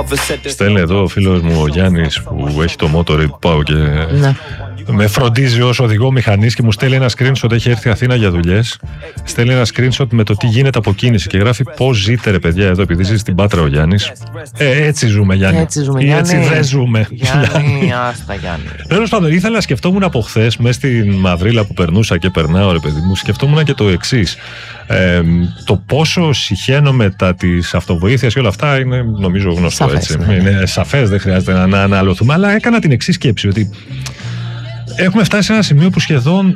Στέλνει εδώ ο φίλος μου ο Γιάννης που έχει το Motorade που πάω και με φροντίζει ως οδηγό μηχανής και μου στέλνει ένα screenshot, έχει έρθει Αθήνα για δουλειές, στέλνει ένα screenshot με το τι γίνεται από κίνηση και γράφει πώς ζείτε ρε παιδιά εδώ, επειδή ζει στην Πάτρα ο Γιάννης. Έτσι ζούμε Γιάννη, ή έτσι δεν ζούμε Γιάννη, άστα Γιάννη. Τέλος πάντων, ήθελα να σκεφτόμουν από χθες μέσα στην μαυρίλα που περνούσα και περνάω ρε παιδί μου, σκεφτόμουν και το εξής. Το πόσο συχαίνω μετά της αυτοβοήθειας και όλα αυτά είναι νομίζω γνωστό. Σαφές, έτσι. ναι. Είναι σαφές, δεν χρειάζεται να αναλωθούμε, αλλά έκανα την εξής σκέψη ότι έχουμε φτάσει σε ένα σημείο που σχεδόν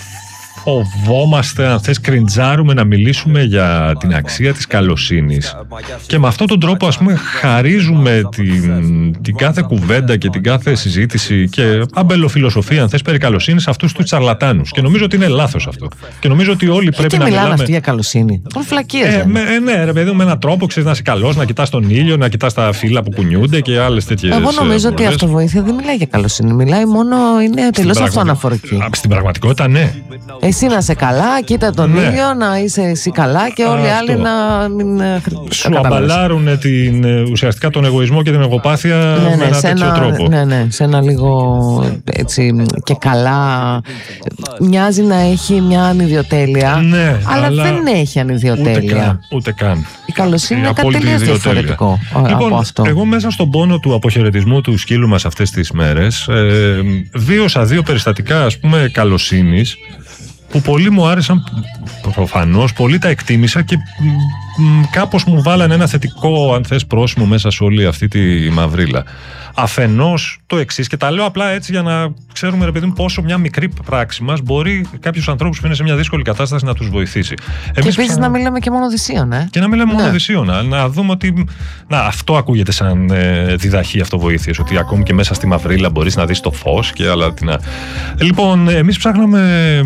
φοβόμαστε, αν θες, κριντζάρουμε να μιλήσουμε για την αξία της καλοσύνης και με αυτόν τον τρόπο, ας πούμε, χαρίζουμε την κάθε κουβέντα και την κάθε συζήτηση και αμπελοφιλοσοφία, αν θες, περί καλοσύνης αυτούς τους τσαρλατάνους. Και νομίζω ότι είναι λάθος αυτό. Και νομίζω ότι όλοι πρέπει να μιλάμε. Αυτοί για καλοσύνη. Έχουν φλακίες. Ναι, ρε παιδί μου, με έναν τρόπο, ξέρεις, να είσαι καλός, να κοιτάς τον ήλιο, να κοιτάς τα φύλλα που κουνιούνται και άλλες τέτοιες. Εγώ νομίζω ότι η αυτοβοήθεια δεν μιλάει για καλοσύνη. Μιλάει μόνο, είναι τελώς αυτοαναφορική. Στην πραγματικότητα, ναι. Εσύ να είσαι καλά, κοίτα τον ήλιο, να είσαι εσύ καλά και όλοι οι άλλοι να μην. Σου αμπαλάρουν ουσιαστικά τον εγωισμό και την εγωπάθεια με ένα τέτοιο τρόπο. Ναι, σε ένα λίγο έτσι και καλά. Μοιάζει να έχει μια ανιδιοτέλεια, ναι, αλλά δεν έχει ανιδιοτέλεια. Ούτε καν. Η καλοσύνη είναι κάτι τελείως διαφορετικό από αυτό. Εγώ μέσα στον πόνο του αποχαιρετισμού του σκύλου μας αυτές τις μέρες βίωσα 2 περιστατικά, ας πούμε, καλοσύνης που πολύ μου άρεσαν, προφανώς, πολύ τα εκτίμησα και κάπως μου βάλανε ένα θετικό, αν θες, πρόσημο μέσα σε όλη αυτή τη μαυρίλα. Αφενός το εξής, και τα λέω απλά έτσι για να ξέρουμε, ρε παιδί μου, πόσο μια μικρή πράξη μας μπορεί κάποιους ανθρώπους που είναι σε μια δύσκολη κατάσταση να τους βοηθήσει. Και επίσης να μιλάμε και μόνο Οδυσσίων, Και να μιλάμε μόνο Οδυσσίων. Να δούμε ότι. Αυτό ακούγεται σαν διδαχή αυτοβοήθειας, ότι ακόμη και μέσα στη μαυρίλα μπορείς να δεις το φως και άλλα. Λοιπόν, εμείς ψάχναμε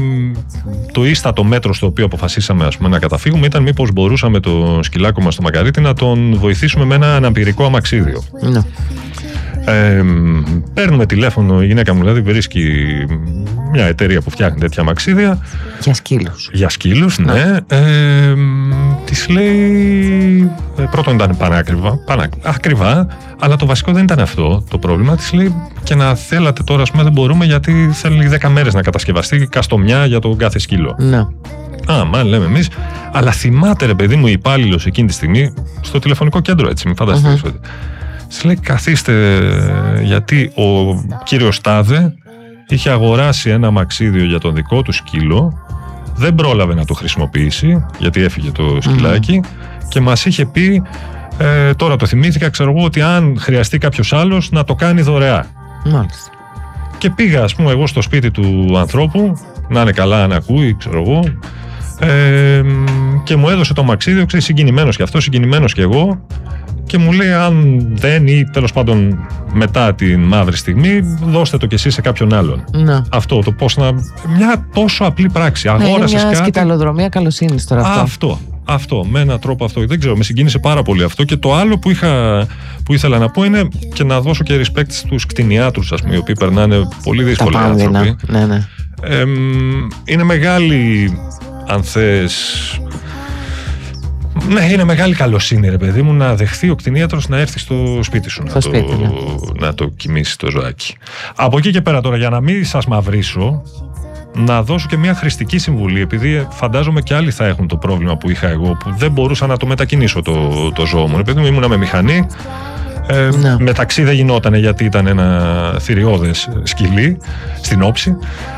το ίστατο μέτρο στο οποίο αποφασίσαμε, ας πούμε, να καταφύγουμε, ήταν μήπως μπορούσαμε το σκυλάκο μας, το Μακαρίτη, να τον βοηθήσουμε με ένα αναπηρικό αμαξίδιο. Ναι. Παίρνουμε τηλέφωνο, η γυναίκα μου δηλαδή βρίσκει μια εταιρεία που φτιάχνει τέτοια αμαξίδια. Για σκύλους, ναι. Της λέει, πρώτον ήταν ακριβά, αλλά το βασικό δεν ήταν αυτό το πρόβλημα. Της λέει, και να θέλατε τώρα, ας πούμε, δεν μπορούμε γιατί θέλει 10 μέρες να κατασκευαστεί καστομιά για τον κάθε σκύλο. Ναι. Λέμε εμείς, αλλά θυμάται, ρε παιδί μου, η υπάλληλος εκείνη τη στιγμή στο τηλεφωνικό κέντρο, έτσι, μην φανταστείς ότι. Της λέει, καθίστε, γιατί ο κύριος Τάδε είχε αγοράσει ένα αμαξίδιο για τον δικό του σκύλο, δεν πρόλαβε να το χρησιμοποιήσει γιατί έφυγε το σκυλάκι και μας είχε πει, τώρα το θυμήθηκα, ξέρω εγώ, ότι αν χρειαστεί κάποιος άλλος να το κάνει δωρεά. Μάλιστα. Και πήγα, ας πούμε, εγώ στο σπίτι του ανθρώπου, να είναι καλά, να ακούει, ξέρω εγώ, και μου έδωσε το αμαξίδιο, ξέρεις, συγκινημένος και αυτό, συγκινημένος και εγώ, και μου λέει, αν δεν, ή τέλος πάντων μετά την μαύρη στιγμή, δώστε το κι εσείς σε κάποιον άλλον. Ναι. Αυτό, το πώς να. Μια τόσο απλή πράξη. Αγόρασες μια κάτι. σκηταλοδρομία καλοσύνης τώρα αυτό. Αυτό, με έναν τρόπο αυτό. Δεν ξέρω, με συγκίνησε πάρα πολύ αυτό. Και το άλλο που ήθελα να πω είναι και να δώσω και respect στους κτηνιάτρους, ας πούμε, οι οποίοι περνάνε πολύ δύσκολοι άνθρωποι. Ναι. Είναι μεγάλη, αν θες. Ναι, είναι μεγάλη καλοσύνη, ρε παιδί μου, να δεχθεί ο κτηνίατρος να έρθει στο σπίτι σου, να το κοιμήσει το ζωάκι. Από εκεί και πέρα τώρα, για να μην σας μαυρίσω, να δώσω και μια χρηστική συμβουλή, επειδή φαντάζομαι και άλλοι θα έχουν το πρόβλημα που είχα εγώ, που δεν μπορούσα να το μετακινήσω το ζώο μου. Ρε παιδί μου, ήμουνα με μηχανή, μεταξύ δεν γινότανε γιατί ήταν ένα θηριώδες σκυλί στην όψη.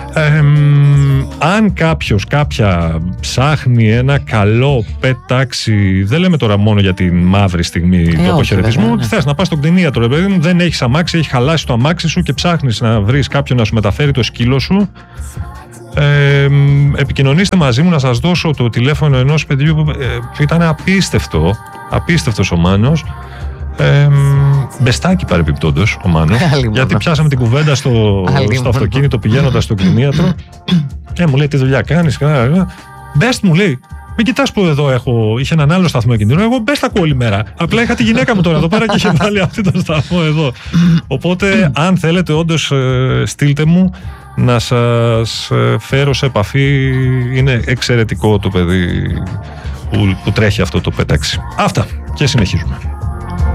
Αν κάποια ψάχνει ένα καλό πετάξι, δεν λέμε τώρα μόνο για τη μαύρη στιγμή του αποχαιρετισμού, θες να πας στον κτηνίατρο, ρε παιδί μου, δεν έχεις αμάξι, έχει χαλάσει το αμάξι σου και ψάχνεις να βρεις κάποιον να σου μεταφέρει το σκύλο σου, επικοινωνήστε μαζί μου, να σας δώσω το τηλέφωνο ενός παιδιού που ήταν απίστευτος ο Μάνος. Μπεστάκι παρεμπιπτόντως ο Μάνος, γιατί πιάσαμε την κουβέντα στο αυτοκίνητο πηγαίνοντας στον κτηνίατρο και μου λέει, τι δουλειά κάνεις? Μπες, μου λέει, μην κοιτάς που εδώ είχε έναν άλλο σταθμό εκείνο. Εγώ μπες τα ακούω όλη μέρα. Απλά είχα τη γυναίκα μου τώρα εδώ πέρα και είχε βάλει αυτή τον σταθμό εδώ. Οπότε, αν θέλετε, όντως στείλτε μου να σας φέρω σε επαφή. Είναι εξαιρετικό το παιδί που τρέχει αυτό το πέταξη. Αυτά και συνεχίζουμε.